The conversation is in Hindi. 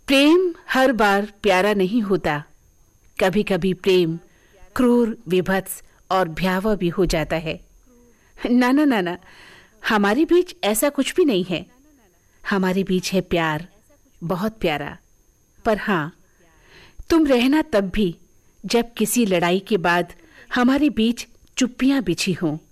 प्रेम हर बार प्यारा नहीं होता। कभी कभी प्रेम क्रूर, विभत्स और भयावह भी हो जाता है। ना ना ना ना, हमारे बीच ऐसा कुछ भी नहीं है। हमारे बीच है प्यार, बहुत प्यारा। पर हाँ, तुम रहना तब भी जब किसी लड़ाई के बाद हमारे बीच चुप्पियां बिछी हों,